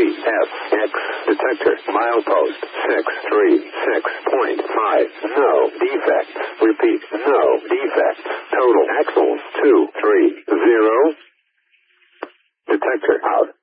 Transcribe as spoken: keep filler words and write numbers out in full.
C F X detector milepost six three six point five. No defects. Repeat, no defects. Total axles two three zero. Detector out.